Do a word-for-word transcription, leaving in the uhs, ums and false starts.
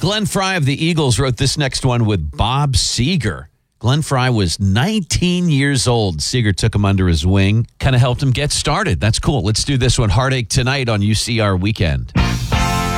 Glenn Fry of the Eagles wrote this next one with Bob Seger. Glenn Fry was nineteen years old. Seger took him under his wing, kind of helped him get started. That's cool. Let's do this one. Heartache Tonight on U C R Weekend.